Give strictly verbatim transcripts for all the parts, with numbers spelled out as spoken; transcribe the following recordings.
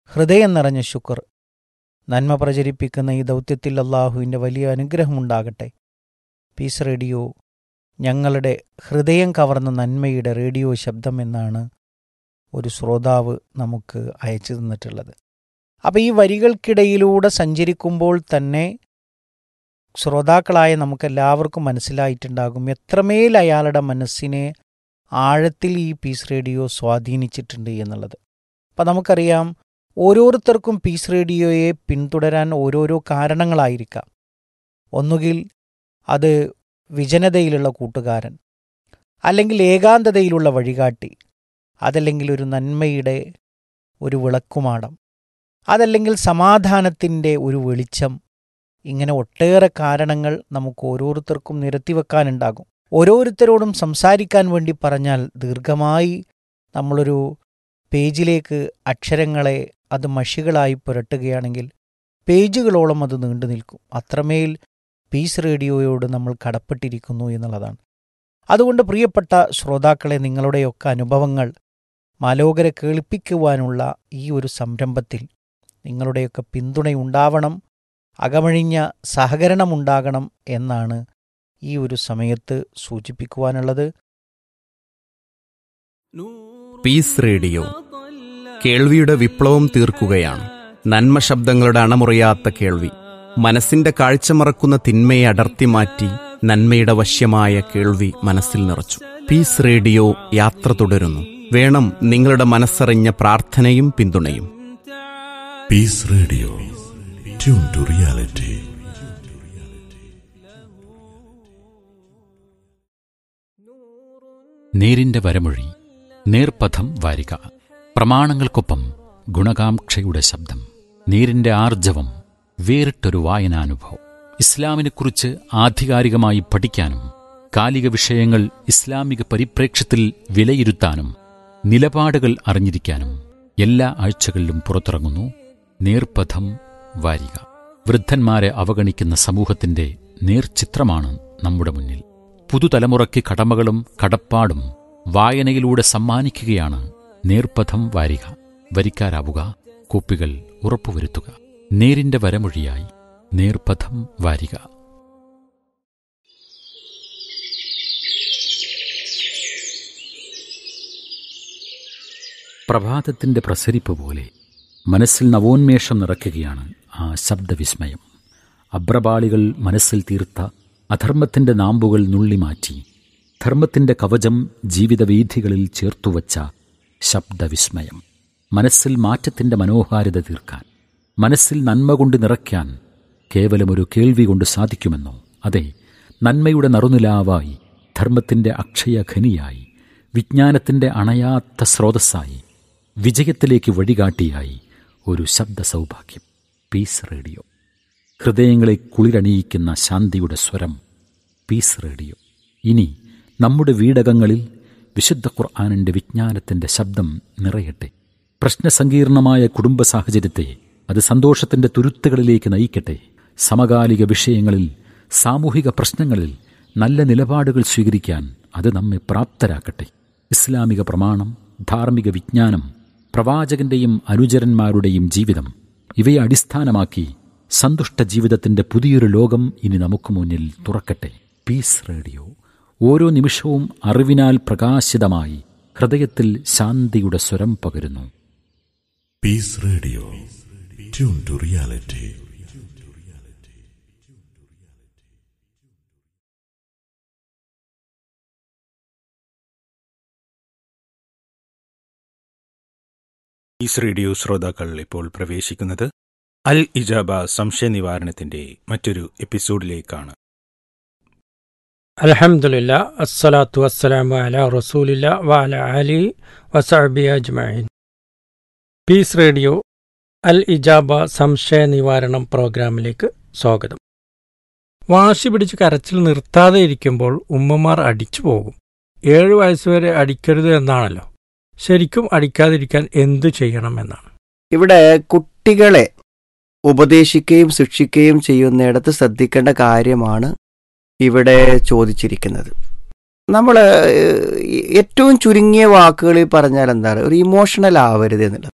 ഹൃദയം നിറഞ്ഞ ശുക്ർ. നന്മ പ്രചരിപ്പിക്കുന്ന ഈ ദൗത്യത്തിൽ അള്ളാഹുവിൻ്റെ വലിയ അനുഗ്രഹമുണ്ടാകട്ടെ. പീസ് റേഡിയോ ഞങ്ങളുടെ ഹൃദയം കവർന്ന നന്മയുടെ റേഡിയോ ശബ്ദം എന്നാണ് ഒരു ശ്രോതാവ് നമുക്ക് അയച്ചു തന്നിട്ടുള്ളത്. അപ്പോൾ ഈ വരികൾക്കിടയിലൂടെ സഞ്ചരിക്കുമ്പോൾ തന്നെ ശ്രോതാക്കളായ നമുക്കെല്ലാവർക്കും മനസ്സിലായിട്ടുണ്ടാകും എത്രമേൽ അയാളുടെ മനസ്സിനെ ആഴത്തിൽ ഈ പീസ് റേഡിയോ സ്വാധീനിച്ചിട്ടുണ്ട് എന്നുള്ളത്. അപ്പം നമുക്കറിയാം, ഓരോരുത്തർക്കും പീസ് റേഡിയോയെ പിന്തുടരാൻ ഓരോരോ കാരണങ്ങളായിരിക്കാം. ഒന്നുകിൽ അത് വിജനതയിലുള്ള കൂട്ടുകാരൻ, അല്ലെങ്കിൽ ഏകാന്തതയിലുള്ള വഴികാട്ടി, അതല്ലെങ്കിൽ ഒരു നന്മയുടെ ഒരു വിളക്കുമാടം, അതല്ലെങ്കിൽ സമാധാനത്തിൻ്റെ ഒരു വെളിച്ചം. ഇങ്ങനെ ഒട്ടേറെ കാരണങ്ങൾ നമുക്ക് ഓരോരുത്തർക്കും നിരത്തിവെക്കാനുണ്ടാകും. ഓരോരുത്തരോടും സംസാരിക്കാൻ വേണ്ടി പറഞ്ഞാൽ ദീർഘമായി നമ്മളൊരു പേജിലേക്ക് അക്ഷരങ്ങളെ അത് മഷികളായി പുരട്ടുകയാണെങ്കിൽ പേജുകളോളം അത് നീണ്ടു നിൽക്കും. അത്രമേൽ പീസ് റേഡിയോയോട് നമ്മൾ കടപ്പെട്ടിരിക്കുന്നു എന്നുള്ളതാണ്. അതുകൊണ്ട് പ്രിയപ്പെട്ട ശ്രോതാക്കളെ, നിങ്ങളുടെയൊക്കെ അനുഭവങ്ങൾ മാലോകരെ കേൾപ്പിക്കുവാനുള്ള ഈ ഒരു സംരംഭത്തിൽ നിങ്ങളുടെയൊക്കെ പിന്തുണയുണ്ടാവണം, അകമഴിഞ്ഞ സഹകരണമുണ്ടാകണം എന്നാണ് ഈ ഒരു സമയത്ത് സൂചിപ്പിക്കുവാനുള്ളത്. പീസ് റേഡിയോ കേൾവിയുടെ വിപ്ലവം തീർക്കുകയാണ്. നന്മ ശബ്ദങ്ങളുടെ അണമുറിയാത്ത കേൾവി, മനസ്സിന്റെ കാഴ്ച മറക്കുന്ന തിന്മയെ അടർത്തി മാറ്റി നന്മയുടെ വശ്യമായ കേൾവി മനസ്സിൽ നിറച്ചു. പീസ് റേഡിയോ യാത്ര തുടരുന്നു. വേണം നിങ്ങളുടെ മനസ്സറിഞ്ഞ പ്രാർത്ഥനയും പിന്തുണയും. Piece radio, tune to reality. നേരിന്റെ വരമൊഴി, നേർപഥം വാരിക. പ്രമാണങ്ങൾക്കൊപ്പം ഗുണകാംക്ഷയുടെ ശബ്ദം. നേരിന്റെ ആർജവം, വേറിട്ടൊരു വായനാനുഭവം. ഇസ്ലാമിനെക്കുറിച്ച് ആധികാരികമായി പഠിക്കാനും കാലിക വിഷയങ്ങൾ ഇസ്ലാമിക പരിപ്രേക്ഷ്യത്തിൽ വിലയിരുത്താനും നിലപാടുകൾ അറിഞ്ഞിരിക്കാനും എല്ലാ ആഴ്ചകളിലും പുറത്തിറങ്ങുന്നു നേർപഥം വാരിക. വൃദ്ധന്മാരെ അവഗണിക്കുന്ന സമൂഹത്തിന്റെ നേർചിത്രമാണ് നമ്മുടെ മുന്നിൽ. പുതുതലമുറയ്ക്ക് കടമകളും കടപ്പാടും വായനയിലൂടെ സമ്മാനിക്കുകയാണ് നേർപഥം വാരിക. വരിക്കാരാവുക, കോപ്പികൾ ഉറപ്പുവരുത്തുക. നേരിന്റെ വരമൊഴിയായി നേർപഥം വാരിക. പ്രഭാതത്തിന്റെ പ്രസരിപ്പ് പോലെ മനസ്സിൽ നവോന്മേഷം നിറയ്ക്കുകയാണ് ആ ശബ്ദവിസ്മയം. അബ്രപാളികൾ മനസ്സിൽ തീർത്ത അധർമ്മത്തിന്റെ നാമ്പുകൾ നുള്ളിമാറ്റി ധർമ്മത്തിന്റെ കവചം ജീവിതവീഥികളിൽ ചേർത്തുവച്ച ശബ്ദവിസ്മയം. മനസ്സിൽ മാറ്റത്തിന്റെ മനോഹാരിത തീർക്കാൻ, മനസ്സിൽ നന്മ കൊണ്ട് നിറയ്ക്കാൻ കേവലമൊരു കേൾവി കൊണ്ട് സാധിക്കുമെന്നോ? അതെ, നന്മയുടെ നറുനിലാവായി, ധർമ്മത്തിന്റെ അക്ഷയഖനിയായി, വിജ്ഞാനത്തിന്റെ അണയാത്ത സ്രോതസ്സായി, വിജയത്തിലേക്ക് വഴികാട്ടിയായി ഒരു ശബ്ദ സൗഭാഗ്യം. പീസ് റേഡിയോ, ഹൃദയങ്ങളെ കുളിരണിയിക്കുന്ന ശാന്തിയുടെ സ്വരം. Piece radio. ഇനി നമ്മുടെ വീടകങ്ങളിൽ വിശുദ്ധ ഖുർആനിന്റെ വിജ്ഞാനത്തിന്റെ ശബ്ദം നിറയട്ടെ. പ്രശ്നസങ്കീർണമായ കുടുംബ സാഹചര്യത്തെ അത് സന്തോഷത്തിന്റെ തുരുത്തുകളിലേക്ക് നയിക്കട്ടെ. സമകാലിക വിഷയങ്ങളിൽ, സാമൂഹിക പ്രശ്നങ്ങളിൽ നല്ല നിലപാടുകൾ സ്വീകരിക്കാൻ അത് നമ്മെ പ്രാപ്തരാക്കട്ടെ. ഇസ്ലാമിക പ്രമാണം, ധാർമ്മിക വിജ്ഞാനം, പ്രവാചകന്റെയും അനുചരന്മാരുടെയും ജീവിതം, ഇവയെ അടിസ്ഥാനമാക്കി സന്തുഷ്ട ജീവിതത്തിന്റെ പുതിയൊരു ലോകം ഇനി നമുക്ക് മുന്നിൽ തുറക്കട്ടെ. പീസ് റേഡിയോ ഓരോ നിമിഷവും അറിവിനാൽ പ്രകാശിതമായി ഹൃദയത്തിൽ ശാന്തിയുടെ സ്വരം പകരുന്നു. Piece radio, tune to reality. Piece radio ശ്രോതാക്കൾ ഇപ്പോൾ പ്രവേശിക്കുന്നത് അൽ ഇജാബ സംശയ നിവാരണത്തിന്റെ മറ്റൊരു എപ്പിസോഡിലേക്കാണ്. അൽഹംദുലില്ലാ, അസ്സലാത്തു വസ്സലാമു അലാ റസൂലില്ലാ വഅലാ ആലിഹി വസഹ്ബിഹി അജ്മഈൻ. പീസ് റേഡിയോ അൽ ഇജാബ സംശയ നിവാരണം പ്രോഗ്രാമിലേക്ക് സ്വാഗതം. വാശി പിടിച്ച് കരച്ചിൽ നിർത്താതെ ഇരിക്കുമ്പോൾ ഉമ്മമാർ അടിച്ചു പോകും. ഏഴു വയസ്സുവരെ അടിക്കരുത് എന്നാണല്ലോ. ശരിക്കും അടിക്കാതിരിക്കാൻ എന്തു ചെയ്യണം എന്നാണ് ഇവിടെ കുട്ടികളെ ഉപദേശിക്കുകയും ശിക്ഷിക്കുകയും ചെയ്യുന്നിടത്ത് ശ്രദ്ധിക്കേണ്ട കാര്യമാണ് ഇവിടെ ചോദിച്ചിരിക്കുന്നത്. നമ്മൾ ഏറ്റവും ചുരുങ്ങിയ വാക്കുകളിൽ പറഞ്ഞാൽ എന്താണ്, ഒരു ഇമോഷണൽ ആവരുത് എന്നുള്ളത്.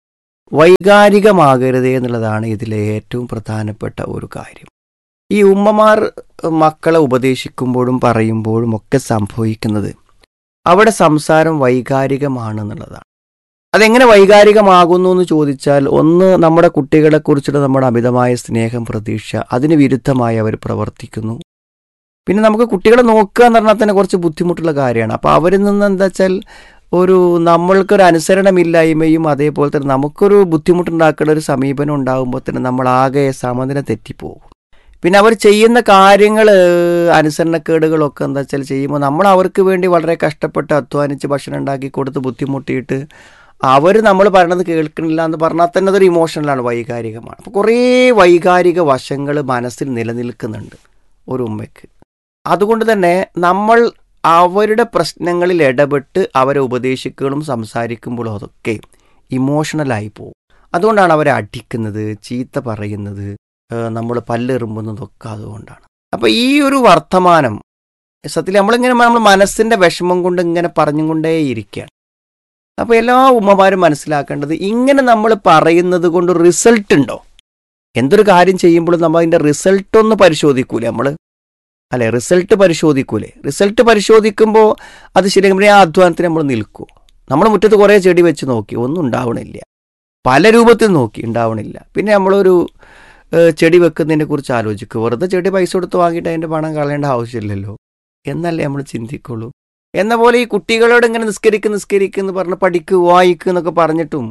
വൈകാരികമാകരുത് എന്നുള്ളതാണ് ഇതിലെ ഏറ്റവും പ്രധാനപ്പെട്ട ഒരു കാര്യം. ഈ ഉമ്മമാർ മക്കളെ ഉപദേശിക്കുമ്പോഴും പറയുമ്പോഴും ഒക്കെ സംഭവിക്കുന്നത് അവിടെ സംസാരം വൈകാരികമാണെന്നുള്ളതാണ്. അതെങ്ങനെ വൈകാരികമാകുന്നു എന്ന് ചോദിച്ചാൽ, ഒന്ന്, നമ്മുടെ കുട്ടികളെക്കുറിച്ചുള്ള നമ്മുടെ അമിതമായ സ്നേഹം, പ്രതീക്ഷ, അതിന് വിരുദ്ധമായി അവർ പ്രവർത്തിക്കുന്നു. പിന്നെ നമുക്ക് കുട്ടികളെ നോക്കുക എന്ന് പറഞ്ഞാൽ തന്നെ കുറച്ച് ബുദ്ധിമുട്ടുള്ള കാര്യമാണ്. അപ്പോൾ അവരിൽ നിന്ന് എന്താ വെച്ചാൽ ഒരു നമ്മൾക്കൊരു അനുസരണമില്ലായ്മയും അതേപോലെ തന്നെ നമുക്കൊരു ബുദ്ധിമുട്ടുണ്ടാക്കുന്ന ഒരു സമീപനം ഉണ്ടാകുമ്പോൾ തന്നെ നമ്മളാകെ സമനില തെറ്റിപ്പോകും. പിന്നെ അവർ ചെയ്യുന്ന കാര്യങ്ങൾ, അനുസരണക്കേടുകളൊക്കെ എന്താ വെച്ചാൽ ചെയ്യുമ്പോൾ നമ്മൾ അവർക്ക് വേണ്ടി വളരെ കഷ്ടപ്പെട്ട് അധ്വാനിച്ച് ഭക്ഷണം ഉണ്ടാക്കി കൊടുത്ത് ബുദ്ധിമുട്ടിയിട്ട് അവർ നമ്മൾ പറയണത് കേൾക്കണില്ല എന്ന് പറഞ്ഞാൽ തന്നെ അതൊരു ഇമോഷണലാണ്, വൈകാരികമാണ്. അപ്പോൾ കുറേ വൈകാരിക വശങ്ങൾ മനസ്സിൽ നിലനിൽക്കുന്നുണ്ട് ഒരു ഉമ്മയ്ക്ക്. അതുകൊണ്ട് തന്നെ നമ്മൾ അവരുടെ പ്രശ്നങ്ങളിൽ ഇടപെട്ട് അവരെ ഉപദേശിക്കുകയും സംസാരിക്കുമ്പോഴും അതൊക്കെ ഇമോഷണലായി പോകും. അതുകൊണ്ടാണ് അവരെ അടിക്കുന്നത്, ചീത്ത പറയുന്നത്, നമ്മൾ പല്ലെറുമ്പുന്നതൊക്കെ അതുകൊണ്ടാണ്. അപ്പോൾ ഈ ഒരു വർത്തമാനം സത്യത്തിൽ നമ്മളിങ്ങനെ നമ്മൾ മനസ്സിൻ്റെ വിഷമം കൊണ്ട് ഇങ്ങനെ പറഞ്ഞുകൊണ്ടേയിരിക്കുകയാണ്. അപ്പോൾ എല്ലാ ഉമ്മമാരും മനസ്സിലാക്കേണ്ടത്, ഇങ്ങനെ നമ്മൾ പറയുന്നത് കൊണ്ട് റിസൾട്ട് ഉണ്ടോ? എന്തൊരു കാര്യം ചെയ്യുമ്പോഴും നമ്മൾ അതിൻ്റെ റിസൾട്ടൊന്ന് പരിശോധിക്കൂലേ നമ്മൾ? അല്ലെ, റിസൾട്ട് പരിശോധിക്കൂലേ? റിസൾട്ട് പരിശോധിക്കുമ്പോൾ അത് ശരിയാകുമ്പോൾ ആ അധ്വാനത്തിന് നമ്മൾ നിൽക്കൂ. നമ്മൾ മുറ്റത്ത് കുറേ ചെടി വെച്ച് നോക്കി, ഒന്നും ഉണ്ടാവണില്ല. പല രൂപത്തിൽ നോക്കി, ഉണ്ടാവണില്ല. പിന്നെ നമ്മളൊരു ചെടി വെക്കുന്നതിനെ കുറിച്ച് ആലോചിക്കുക. വെറുതെ ചെടി പൈസ കൊടുത്ത് വാങ്ങിയിട്ട് അതിൻ്റെ പണം കളയേണ്ട ആവശ്യമില്ലല്ലോ എന്നല്ലേ നമ്മൾ ചിന്തിക്കുള്ളൂ. എന്ന പോലെ ഈ കുട്ടികളോട് ഇങ്ങനെ നിസ്കരിക്കുക നിസ്കരിക്കുക എന്ന് പറഞ്ഞ് പഠിക്കുക വായിക്കുക എന്നൊക്കെ പറഞ്ഞിട്ടും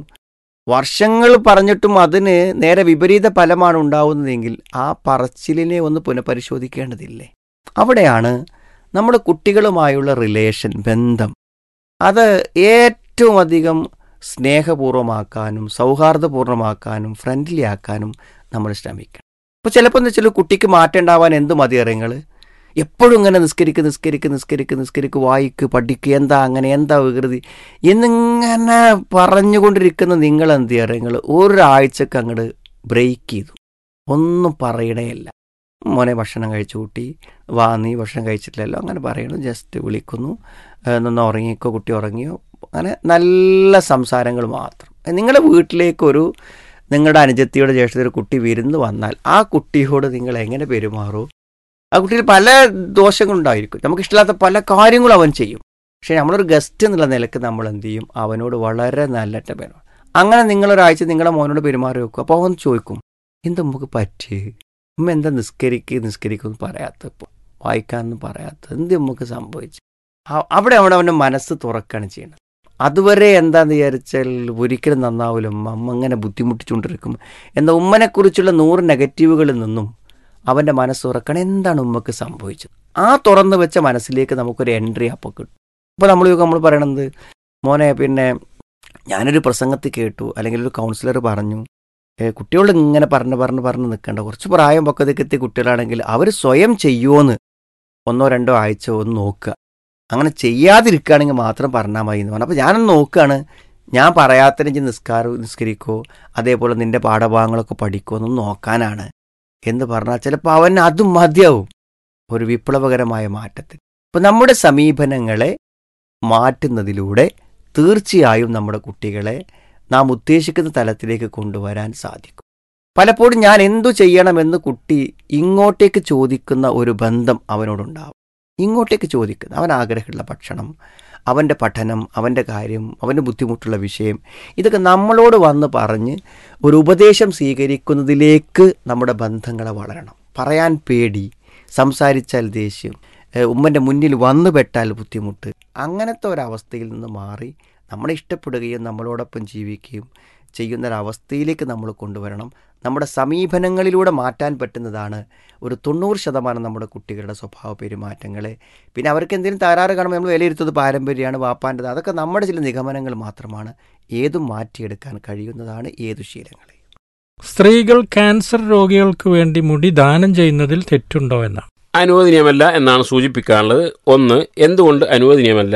വർഷങ്ങൾ പറഞ്ഞിട്ടും അതിന് നേരെ വിപരീത ഫലമാണ് ഉണ്ടാവുന്നതെങ്കിൽ ആ പറച്ചിലിനെ ഒന്ന് പുനഃപരിശോധിക്കേണ്ടതില്ലേ? അവിടെയാണ് നമ്മുടെ കുട്ടികളുമായുള്ള റിലേഷൻ, ബന്ധം, അത് ഏറ്റവും അധികം സ്നേഹപൂർവ്വമാക്കാനും സൗഹാർദ്ദപൂർണ്ണമാക്കാനും ഫ്രണ്ട്ലി ആക്കാനും നമ്മൾ ശ്രമിക്കണം. അപ്പോൾ ചിലപ്പോൾ എന്ന് വെച്ചാൽ കുട്ടിക്ക് മാറ്റം ഉണ്ടാവാൻ എന്ത് മതി അറിയങ്ങൾ? എപ്പോഴും ഇങ്ങനെ നിസ്കരിക്കുക നിസ്കരിക്കുക നിസ്കരിക്കുക നിസ്കരിക്കുക വായിക്ക് പഠിക്കുക, എന്താ അങ്ങനെ, എന്താ വികൃതി എന്നിങ്ങനെ പറഞ്ഞുകൊണ്ടിരിക്കുന്ന നിങ്ങൾ എന്ത് ചെയ്യുക അറിയങ്ങൾ? ഒരാഴ്ചക്ക് അങ്ങോട്ട് ബ്രേക്ക് ചെയ്തു, ഒന്നും പറയണേയല്ല. മോനെ ഭക്ഷണം കഴിച്ചു കൂട്ടി, വാ നീ ഭക്ഷണം കഴിച്ചിട്ടില്ലല്ലോ, അങ്ങനെ പറയണം. ജസ്റ്റ് വിളിക്കുന്നു, നിന്ന് ഉറങ്ങിക്കോ, കുട്ടി ഉറങ്ങിയോ, അങ്ങനെ നല്ല സംസാരങ്ങൾ മാത്രം. നിങ്ങളുടെ വീട്ടിലേക്കൊരു നിങ്ങളുടെ അനുജത്തിയുടെ ജ്യേഷ്ഠത്തിൽ കുട്ടി വിരുന്ന് വന്നാൽ ആ കുട്ടിയോട് നിങ്ങൾ എങ്ങനെ പെരുമാറൂ? ആ കുട്ടിയിൽ പല ദോഷങ്ങളുണ്ടായിരിക്കും, നമുക്കിഷ്ടമില്ലാത്ത പല കാര്യങ്ങളും അവൻ ചെയ്യും. പക്ഷേ നമ്മളൊരു ഗസ്റ്റ് എന്നുള്ള നിലക്ക് നമ്മൾ എന്ത് ചെയ്യും? അവനോട് വളരെ നല്ലിട്ട് പെരുമാറും. അങ്ങനെ നിങ്ങളൊരാഴ്ച നിങ്ങളുടെ മോനോട് പെരുമാറി വെക്കും. അപ്പോൾ അവൻ ചോദിക്കും, എന്താ നമുക്ക് പറ്റി? ഉമ്മ എന്താ നിസ്കരിക്കുക നിസ്കരിക്കുമെന്ന് പറയാത്ത, വായിക്കാമെന്ന് പറയാത്ത, എന്ത് നമുക്ക് സംഭവിച്ചു? അവിടെ അവിടെ അവൻ്റെ മനസ്സ് തുറക്കുകയാണ് ചെയ്യുന്നത്. അതുവരെ എന്താണെന്ന് വിചാരിച്ചാൽ ഒരിക്കലും നന്നാവില്ല, അമ്മ അങ്ങനെ ബുദ്ധിമുട്ടിച്ചുകൊണ്ടിരിക്കും എന്ന ഉമ്മനെക്കുറിച്ചുള്ള നൂറ് നെഗറ്റീവുകളിൽ നിന്നും അവൻ്റെ മനസ്സ് തുറക്കണം. എന്താണ് ഉമ്മക്ക് സംഭവിച്ചത്? ആ തുറന്നു വെച്ച മനസ്സിലേക്ക് നമുക്കൊരു എൻട്രി അപ്പോൾ കിട്ടും. അപ്പോൾ നമ്മൾ നമ്മൾ പറയണത്, മോനെ പിന്നെ ഞാനൊരു പ്രസംഗത്തിൽ കേട്ടു, അല്ലെങ്കിൽ ഒരു കൗൺസിലർ പറഞ്ഞു, കുട്ടികളോട് ഇങ്ങനെ പറഞ്ഞ് പറഞ്ഞ് പറഞ്ഞ് നിൽക്കേണ്ട, കുറച്ച് പ്രായം പക്വതയ്ക്ക് എത്തിയ കുട്ടികളാണെങ്കിൽ അവർ സ്വയം ചെയ്യുമോയെന്ന് ഒന്നോ രണ്ടോ ആഴ്ച ഒന്ന് നോക്കുക. അങ്ങനെ ചെയ്യാതിരിക്കുകയാണെങ്കിൽ മാത്രം പറഞ്ഞാൽ മതി എന്ന് പറഞ്ഞു. അപ്പോൾ ഞാനൊന്ന് നോക്കുകയാണ്, ഞാൻ പറയാത്തതിന് നിസ്കാരം നിസ്കരിക്കോ അതേപോലെ നിൻ്റെ പാഠഭാഗങ്ങളൊക്കെ പഠിക്കുമോ എന്നൊന്ന് നോക്കാനാണ് എന്ന് പറഞ്ഞാൽ ചിലപ്പോൾ അവൻ അതും മതിയാവും ഒരു വിപ്ലവകരമായ മാറ്റത്തിൽ. അപ്പോൾ നമ്മുടെ സമീപനങ്ങളെ മാറ്റുന്നതിലൂടെ തീർച്ചയായും നമ്മുടെ കുട്ടികളെ നാം ഉദ്ദേശിക്കുന്ന തലത്തിലേക്ക് കൊണ്ടുവരാൻ സാധിക്കും. പലപ്പോഴും ഞാൻ എന്തു ചെയ്യണമെന്ന് കുട്ടി ഇങ്ങോട്ടേക്ക് ചോദിക്കുന്ന ഒരു ബന്ധം അവനോടുണ്ടാവും. ഇങ്ങോട്ടേക്ക് ചോദിക്കുന്ന, അവൻ ആഗ്രഹമുള്ള ഭക്ഷണം, അവൻ്റെ പഠനം, അവൻ്റെ കാര്യം, അവൻ്റെ ബുദ്ധിമുട്ടുള്ള വിഷയം, ഇതൊക്കെ നമ്മളോട് വന്ന് പറഞ്ഞ് ഒരു ഉപദേശം സ്വീകരിക്കുന്നതിലേക്ക് നമ്മുടെ ബന്ധങ്ങളെ വളരണം. പറയാൻ പേടി, സംസാരിച്ചാൽ ദേഷ്യം, ഉമ്മൻ്റെ മുന്നിൽ വന്നു പെട്ടാൽ ബുദ്ധിമുട്ട്, അങ്ങനത്തെ ഒരവസ്ഥയിൽ നിന്ന് മാറി നമ്മളെ ഇഷ്ടപ്പെടുകയും നമ്മളോടൊപ്പം ജീവിക്കുകയും ചെയ്യുന്നൊരവസ്ഥയിലേക്ക് നമ്മൾ കൊണ്ടുവരണം. നമ്മുടെ സമീപനങ്ങളിലൂടെ മാറ്റാൻ പറ്റുന്നതാണ് ഒരു തൊണ്ണൂറ് ശതമാനം നമ്മുടെ കുട്ടികളുടെ സ്വഭാവ പെരുമാറ്റങ്ങളെ. പിന്നെ അവർക്ക് എന്തെങ്കിലും തകരാറ് കാണുമ്പോൾ നമ്മൾ വിലയിരുത്തുന്നത് പാരമ്പര്യമാണ്, വാപ്പാൻ്റെത്, അതൊക്കെ നമ്മുടെ ചില നിഗമനങ്ങൾ മാത്രമാണ്. ഏതും മാറ്റിയെടുക്കാൻ കഴിയുന്നതാണ് ഏതു ശീലങ്ങളെ. സ്ത്രീകൾ ക്യാൻസർ രോഗികൾക്ക് വേണ്ടി മുടി ദാനം ചെയ്യുന്നതിൽ തെറ്റുണ്ടോ എന്നാണ്? അനുവദനീയമല്ല എന്നാണ് സൂചിപ്പിക്കാനുള്ളത്. ഒന്ന്, എന്തുകൊണ്ട് അനുവദനീയമല്ല?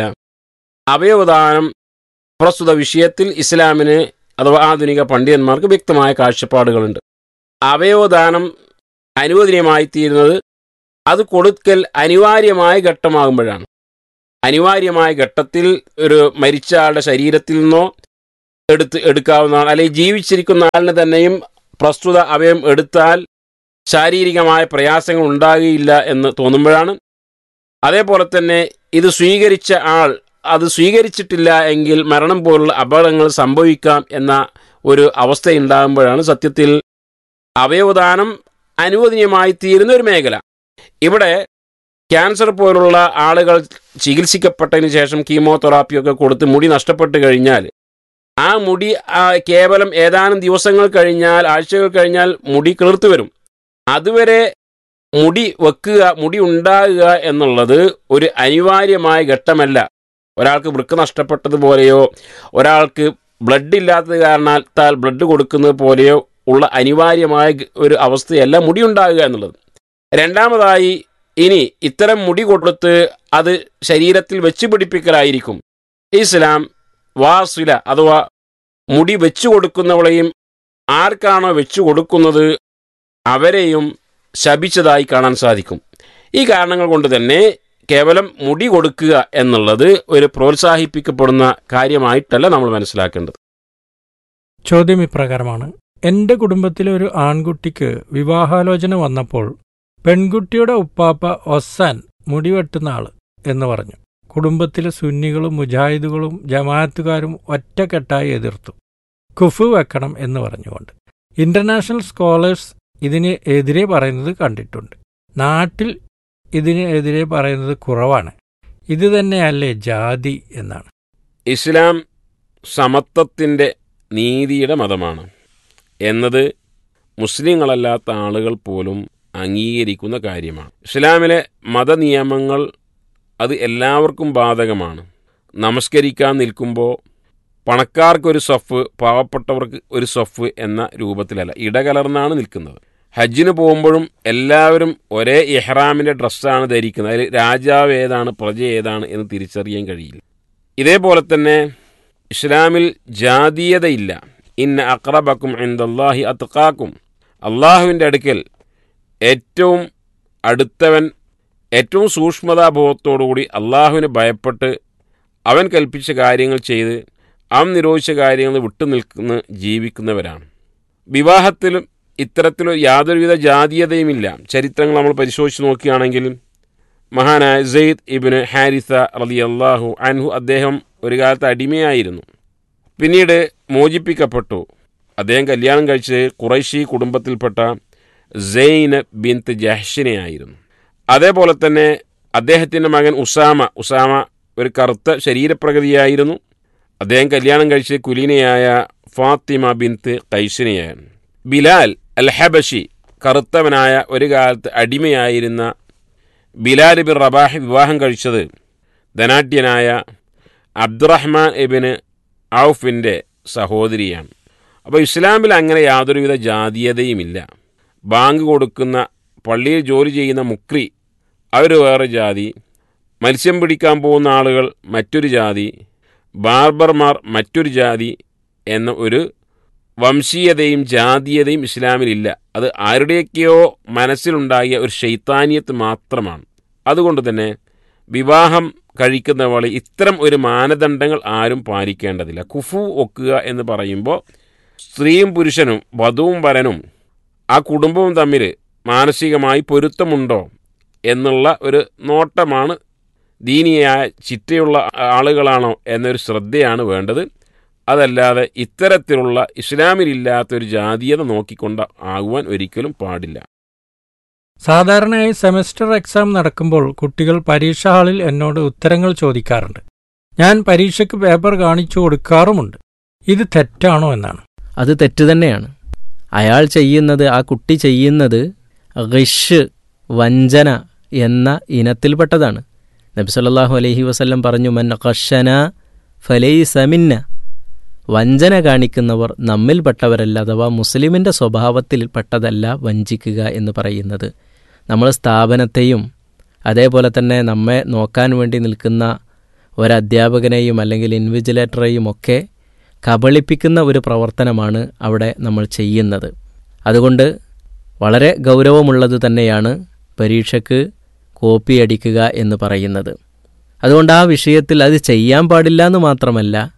അവയവദാനം പ്രസ്തുത വിഷയത്തിൽ ഇസ്ലാമിന് അഥവാ ആധുനിക പണ്ഡിതന്മാർക്ക് വ്യക്തമായ കാഴ്ചപ്പാടുകളുണ്ട്. അവയവദാനം അനുവദനീയമായിത്തീരുന്നത് അത് കൊടുക്കൽ അനിവാര്യമായ ഘട്ടമാകുമ്പോഴാണ്. അനിവാര്യമായ ഘട്ടത്തിൽ ഒരു മരിച്ച ആളുടെ ശരീരത്തിൽ നിന്നോ എടുത്ത് എടുക്കാവുന്നതാണ്. അല്ലെങ്കിൽ ജീവിച്ചിരിക്കുന്ന ആളിന് തന്നെയും പ്രസ്തുത അവയവം എടുത്താൽ ശാരീരികമായ പ്രയാസങ്ങൾ ഉണ്ടാകുകയില്ല എന്ന് തോന്നുമ്പോഴാണ്. അതേപോലെ തന്നെ ഇത് സ്വീകരിച്ച ആൾ അത് സ്വീകരിച്ചിട്ടില്ല എങ്കിൽ മരണം പോലുള്ള അപകടങ്ങൾ സംഭവിക്കാം എന്ന ഒരു അവസ്ഥയുണ്ടാകുമ്പോഴാണ് സത്യത്തിൽ അവയവദാനം അനുവദനീയമായി തീരുന്ന ഒരു മേഖല. ഇവിടെ ക്യാൻസർ പോലുള്ള ആളുകൾ ചികിത്സിക്കപ്പെട്ടതിന് ശേഷം കീമോതെറാപ്പിയൊക്കെ കൊടുത്ത് മുടി നഷ്ടപ്പെട്ട് കഴിഞ്ഞാൽ ആ മുടി കേവലം ഏതാനും ദിവസങ്ങൾ കഴിഞ്ഞാൽ, ആഴ്ചകൾ കഴിഞ്ഞാൽ മുടി കിളിർത്തു വരും. അതുവരെ മുടി വെക്കുക, മുടി ഉണ്ടാകുക എന്നുള്ളത് ഒരു അനിവാര്യമായ ഘട്ടമല്ല. ഒരാൾക്ക് വൃക്ക നഷ്ടപ്പെട്ടതുപോലെയോ ഒരാൾക്ക് ബ്ലഡ് ഇല്ലാത്തത് കാരണത്താൽ ബ്ലഡ് കൊടുക്കുന്നത് പോലെയോ ഉള്ള അനിവാര്യമായ ഒരു അവസ്ഥയല്ല മുടി ഉണ്ടാകുക എന്നുള്ളത്. രണ്ടാമതായി, ഇനി ഇത്തരം മുടി കൊടുത്ത് അത് ശരീരത്തിൽ വെച്ച് പിടിപ്പിക്കലായിരിക്കും. ഇസ്ലാം വാസില അഥവാ മുടി വെച്ചു കൊടുക്കുന്നവളെയും ആർക്കാണോ വെച്ചു കൊടുക്കുന്നത് അവരെയും ശപിച്ചതായി കാണാൻ സാധിക്കും. ഈ കാരണങ്ങൾ കൊണ്ട് തന്നെ കേവലം മുടി കൊടുക്കുക എന്നുള്ളത് ഒരു പ്രോത്സാഹിപ്പിക്കപ്പെടുന്ന കാര്യമായിട്ടല്ല നമ്മൾ മനസ്സിലാക്കേണ്ടത്. ചോദ്യം ഇപ്രകാരമാണ്: എൻ്റെ കുടുംബത്തിലെ ഒരു ആൺകുട്ടിക്ക് വിവാഹാലോചന വന്നപ്പോൾ പെൺകുട്ടിയുടെ ഉപ്പാപ്പ ഒസാൻ മുടിവെട്ടുന്ന ആള് എന്ന് പറഞ്ഞു. കുടുംബത്തിലെ സുന്നികളും മുജാഹിദുകളും ജമാഅത്തുകാരും ഒറ്റക്കെട്ടായി എതിർത്തു. കുഫ് വെക്കണം എന്ന് പറഞ്ഞുകൊണ്ട് ഇന്റർനാഷണൽ സ്കോളേഴ്സ് ഇതിന് എതിരെ പറയുന്നത് കണ്ടിട്ടുണ്ട്. നാട്ടിൽ ഇതിന് എതിരെ പറയുന്നത് കുറവാണ്. ഇത് തന്നെയല്ലേ ജാതി എന്നാണ്. ഇസ്ലാം സമത്വത്തിൻ്റെ നീതിയുടെ മതമാണ് എന്നത് മുസ്ലിങ്ങളല്ലാത്ത ആളുകൾ പോലും അംഗീകരിക്കുന്ന കാര്യമാണ്. ഇസ്ലാമിലെ മതനിയമങ്ങൾ അത് എല്ലാവർക്കും ബാധകമാണ്. നമസ്കരിക്കാൻ നിൽക്കുമ്പോൾ പണക്കാർക്കൊരു സഫ്, പാവപ്പെട്ടവർക്ക് ഒരു സഫ് എന്ന രൂപത്തിലല്ല, ഇടകലർന്നാണ് നിൽക്കുന്നത്. ഹജ്ജിന് പോകുമ്പോഴും എല്ലാവരും ഒരേ ഇഹ്റാമിൻ്റെ ഡ്രസ്സാണ് ധരിക്കുന്നത്. അതിൽ രാജാവ് ഏതാണ് പ്രജ ഏതാണ് എന്ന് തിരിച്ചറിയാൻ കഴിയില്ല. ഇതേപോലെ തന്നെ ഇസ്ലാമിൽ ജാതീയതയില്ല. ഇന്ന അഖ്റബക്കും ഇൻദല്ലാഹി അത്ഖാക്കും, അള്ളാഹുവിൻ്റെ അടുക്കൽ ഏറ്റവും അടുത്തവൻ ഏറ്റവും സൂക്ഷ്മതാബോധത്തോടുകൂടി അള്ളാഹുവിനെ ഭയപ്പെട്ട് അവൻ കൽപ്പിച്ച കാര്യങ്ങൾ ചെയ്ത് അവൻ നിരോധിച്ച കാര്യങ്ങൾ വിട്ടു നിൽക്കുന്ന ജീവിക്കുന്നവരാണ്. വിവാഹത്തിലും ഇത്തരത്തിലൊരു യാതൊരുവിധ ജാതീയതയുമില്ല. ചരിത്രങ്ങൾ നമ്മൾ പരിശോധിച്ച് നോക്കുകയാണെങ്കിൽ മഹാനായ സെയ്ദ് ഇബ്നു ഹാരിസ റളിയല്ലാഹു അൻഹു അദ്ദേഹം ഒരു കാലത്ത് അടിമയായിരുന്നു. പിന്നീട് മോചിപ്പിക്കപ്പെട്ടു. അദ്ദേഹം കല്യാണം കഴിച്ചത് ഖുറൈശി കുടുംബത്തിൽപ്പെട്ട സൈനബ് ബിൻത്ത് ജഹ്ഷിനെയായിരുന്നു. അതേപോലെ തന്നെ അദ്ദേഹത്തിൻ്റെ മകൻ ഉസാമ ഉസാമ ഒരു കറുത്ത ശരീരപ്രകൃതിയായിരുന്നു. അദ്ദേഹം കല്യാണം കഴിച്ചത് കുലീനയായ ഫാത്തിമ ബിൻത്ത് ഖൈസിനെയായിരുന്നു. ബിലാൽ അൽ ഹബഷി കറുത്തവനായ ഒരു കാലത്ത് അടിമയായിരുന്ന ബിലാൽ ബിൻ റബാഹ് വിവാഹം കഴിച്ചത് ധനാഢ്യനായ അബ്ദുറഹ്മാൻ ഇബ്നു ഔഫിൻ്റെ സഹോദരിയാണ്. അപ്പോൾ ഇസ്ലാമിൽ അങ്ങനെ യാതൊരുവിധ ജാതീയതയുമില്ല. ബാങ്ക് കൊടുക്കുന്ന പള്ളിയിൽ ജോലി ചെയ്യുന്ന മുക്രി അവർ വേറെ ജാതി, മത്സ്യം പിടിക്കാൻ പോകുന്ന ആളുകൾ മറ്റൊരു ജാതി, ബാർബർമാർ മറ്റൊരു ജാതി എന്ന ഒരു വംശീയതയും ജാതീയതയും ഇസ്ലാമിലില്ല. അത് ആരുടെയൊക്കെയോ മനസ്സിലുണ്ടാകിയ ഒരു ശൈത്താനിയത്ത് മാത്രമാണ്. അതുകൊണ്ട് തന്നെ വിവാഹം കഴിക്കുന്നവളെ ഇത്തരം ഒരു മാനദണ്ഡങ്ങൾ ആരും പാലിക്കേണ്ടതില്ല. കുഫു ഒക്കുക എന്ന് പറയുമ്പോൾ സ്ത്രീയും പുരുഷനും വധുവും വരനും ആ കുടുംബവും തമ്മിൽ മാനസികമായി പൊരുത്തമുണ്ടോ എന്നുള്ള ഒരു നോട്ടമാണ്. ദീനിയായ ചിട്ടയുള്ള ആളുകളാണോ എന്നൊരു ശ്രദ്ധയാണ് വേണ്ടത്. അതല്ലാതെ ഇത്തരത്തിലുള്ള ഇസ്ലാമിലില്ലാത്തൊരു ജാതീയത നോക്കിക്കൊണ്ട് ആകുവാൻ ഒരിക്കലും പാടില്ല. സാധാരണയായി സെമസ്റ്റർ എക്സാം നടക്കുമ്പോൾ കുട്ടികൾ പരീക്ഷാ ഹാളിൽ എന്നോട് ഉത്തരങ്ങൾ ചോദിക്കാറുണ്ട്. ഞാൻ പരീക്ഷയ്ക്ക് പേപ്പർ കാണിച്ചു കൊടുക്കാറുമുണ്ട്. ഇത് തെറ്റാണോ എന്നാണ്. അത് തെറ്റ് തന്നെയാണ്. അയാൾ ചെയ്യുന്നത്, ആ കുട്ടി ചെയ്യുന്നത് ഗിഷ്, വഞ്ചന എന്ന ഇനത്തിൽപ്പെട്ടതാണ്. നബി സല്ലല്ലാഹു അലൈഹി വസല്ലം പറഞ്ഞു, മൻ ഖശന ഫലൈസ മിന്ന, വഞ്ചന കാണിക്കുന്നവർ നമ്മിൽപ്പെട്ടവരല്ല, അഥവാ മുസ്ലിമിൻ്റെ സ്വഭാവത്തിൽപ്പെട്ടതല്ല വഞ്ചിക്കുക എന്ന് പറയുന്നത്. നമ്മൾ സ്ഥാപനത്തെയും അതേപോലെ തന്നെ നമ്മെ നോക്കാൻ വേണ്ടി നിൽക്കുന്ന ഒരധ്യാപകനെയും അല്ലെങ്കിൽ ഇൻവിജിലേറ്ററെയും ഒക്കെ കബളിപ്പിക്കുന്ന ഒരു പ്രവർത്തനമാണ് അവിടെ നമ്മൾ ചെയ്യുന്നത്. അതുകൊണ്ട് വളരെ ഗൗരവമുള്ളത് തന്നെയാണ് പരീക്ഷയ്ക്ക് കോപ്പി അടിക്കുക എന്ന് പറയുന്നത്. അതുകൊണ്ട് ആ വിഷയത്തിൽ അത് ചെയ്യാൻ പാടില്ല എന്ന് മാത്രമല്ല,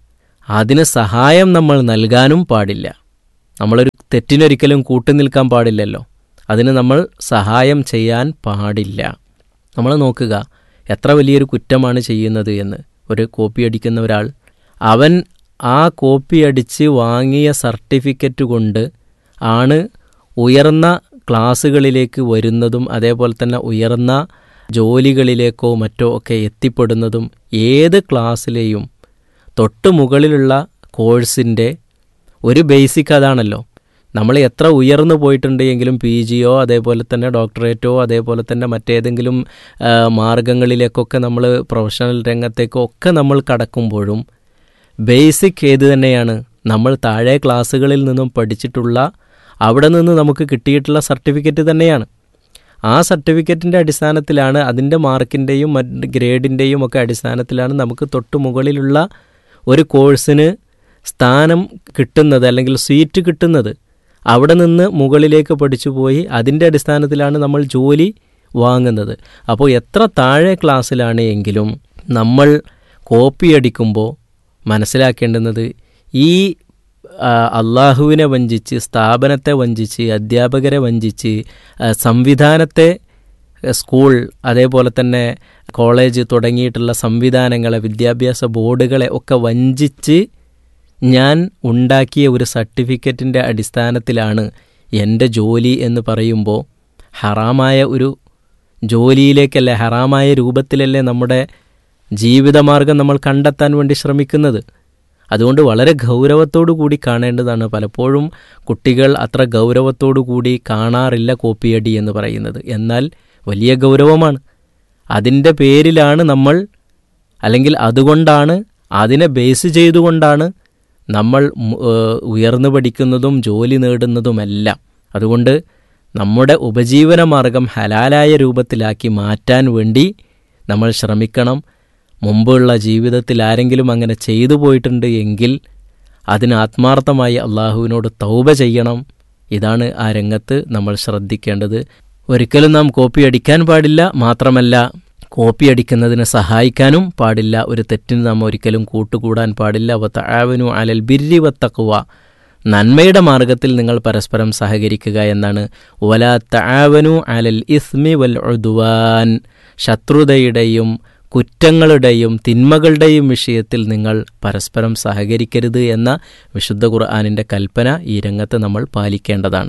അതിന് സഹായം നമ്മൾ നൽകാനും പാടില്ല. നമ്മളൊരു തെറ്റിനൊരിക്കലും കൂട്ടുനിൽക്കാൻ പാടില്ലല്ലോ. അതിന് നമ്മൾ സഹായം ചെയ്യാൻ പാടില്ല. നമ്മൾ നോക്കുക എത്ര വലിയൊരു കുറ്റമാണ് ചെയ്യുന്നത് എന്ന്. ഒരു കോപ്പി അടിക്കുന്ന ഒരാൾ, അവൻ ആ കോപ്പി അടിച്ച് വാങ്ങിയ സർട്ടിഫിക്കറ്റ് കൊണ്ട് ആണ് ഉയർന്ന ക്ലാസ്സുകളിലേക്ക് വരുന്നതും അതേപോലെ തന്നെ ഉയർന്ന ജോലികളിലേക്കോ മറ്റോ ഒക്കെ എത്തിപ്പെടുന്നതും. ഏത് ക്ലാസ്സിലെയും തൊട്ട് മുകളിലുള്ള കോഴ്സിൻ്റെ ഒരു ബേസിക് അതാണല്ലോ. നമ്മൾ എത്ര ഉയർന്നു പോയിട്ടുണ്ട് എങ്കിലും പി ജിയോ അതേപോലെ തന്നെ ഡോക്ടറേറ്റോ അതേപോലെ തന്നെ മറ്റേതെങ്കിലും മാർഗങ്ങളിലേക്കൊക്കെ നമ്മൾ പ്രൊഫഷണൽ രംഗത്തേക്കോ ഒക്കെ നമ്മൾ കടക്കുമ്പോഴും ബേസിക് ഏത് തന്നെയാണ്? നമ്മൾ താഴെ ക്ലാസ്സുകളിൽ നിന്നും പഠിച്ചിട്ടുള്ള അവിടെ നിന്ന് നമുക്ക് കിട്ടിയിട്ടുള്ള സർട്ടിഫിക്കറ്റ് തന്നെയാണ്. ആ സർട്ടിഫിക്കറ്റിൻ്റെ അടിസ്ഥാനത്തിലാണ്, അതിൻ്റെ മാർക്കിൻ്റെയും മറ്റ് ഗ്രേഡിൻ്റെയും ഒക്കെ അടിസ്ഥാനത്തിലാണ് നമുക്ക് തൊട്ട് മുകളിലുള്ള ഒരു കോഴ്സിന് സ്ഥാനം കിട്ടുന്നത് അല്ലെങ്കിൽ സീറ്റ് കിട്ടുന്നത്. അവിടെ നിന്ന് മുകളിലേക്ക് പഠിച്ചു പോയി അതിൻ്റെ അടിസ്ഥാനത്തിലാണ് നമ്മൾ ജോലി വാങ്ങുന്നത്. അപ്പോൾ എത്ര താഴെ ക്ലാസ്സിലാണ് എങ്കിലും നമ്മൾ കോപ്പി അടിക്കുമ്പോൾ മനസ്സിലാക്കേണ്ടുന്നത് ഈ അള്ളാഹുവിനെ വഞ്ചിച്ച്, സ്ഥാപനത്തെ വഞ്ചിച്ച്, അധ്യാപകരെ വഞ്ചിച്ച്, സംവിധാനത്തെ, സ്കൂൾ അതേപോലെ തന്നെ കോളേജ് തുടങ്ങിയിട്ടുള്ള സംവിധാനങ്ങളെ, വിദ്യാഭ്യാസ ബോർഡുകളെ ഒക്കെ വഞ്ചിച്ച് ഞാൻ ഉണ്ടാക്കിയ ഒരു സർട്ടിഫിക്കറ്റിൻ്റെ അടിസ്ഥാനത്തിലാണ് എൻ്റെ ജോലി എന്ന് പറയുമ്പോൾ ഹറാമായ ഒരു ജോലിയിലേക്കല്ലേ, ഹറാമായ രൂപത്തിലല്ലേ നമ്മുടെ ജീവിതമാർഗം നമ്മൾ കണ്ടെത്താൻ വേണ്ടി ശ്രമിക്കുന്നത്. അതുകൊണ്ട് വളരെ ഗൗരവത്തോടു കൂടി കാണേണ്ടതാണ്. പലപ്പോഴും കുട്ടികൾ അത്ര ഗൗരവത്തോടു കൂടി കാണാറില്ല കോപ്പിയടി എന്ന് പറയുന്നത്. എന്നാൽ വലിയ ഗൗരവമാണ്. അതിൻ്റെ പേരിലാണ് നമ്മൾ, അല്ലെങ്കിൽ അതുകൊണ്ടാണ്, അതിനെ ബേസ് ചെയ്തുകൊണ്ടാണ് നമ്മൾ ഉയർന്നു പഠിക്കുന്നതും ജോലി നേടുന്നതുമെല്ലാം. അതുകൊണ്ട് നമ്മുടെ ഉപജീവന മാർഗം ഹലാലായ രൂപത്തിലാക്കി മാറ്റാൻ വേണ്ടി നമ്മൾ ശ്രമിക്കണം. മുമ്പുള്ള ജീവിതത്തിൽ ആരെങ്കിലും അങ്ങനെ ചെയ്തു പോയിട്ടുണ്ട് എങ്കിൽ അതിന് ആത്മാർത്ഥമായി അള്ളാഹുവിനോട് തൗബ ചെയ്യണം. ഇതാണ് ആ രംഗത്ത് നമ്മൾ ശ്രദ്ധിക്കേണ്ടത്. ഒരിക്കലും നാം കോപ്പി അടിക്കാൻ പാടില്ല. മാത്രമല്ല കോപ്പി അടിക്കുന്നതിന് സഹായിക്കാനും പാടില്ല. ഒരു തെറ്റിന് നാം ഒരിക്കലും കൂട്ടുകൂടാൻ പാടില്ല. വതആവനു അലൽ ബിർരി വത്തഖ്വ, നന്മയുടെ മാർഗത്തിൽ നിങ്ങൾ പരസ്പരം സഹകരിക്കുക എന്നാണ്. വലാ തആവനു അലൽ ഇസ്മി വൽ ഉദ്വാൻ, ശത്രുതയുടെയും കുറ്റങ്ങളുടെയും തിന്മകളുടെയും വിഷയത്തിൽ നിങ്ങൾ പരസ്പരം സഹകരിക്കരുത് എന്ന വിശുദ്ധ ഖുർആനിൻ്റെ കൽപ്പന ഈ രംഗത്ത് നമ്മൾ പാലിക്കേണ്ടതാണ്.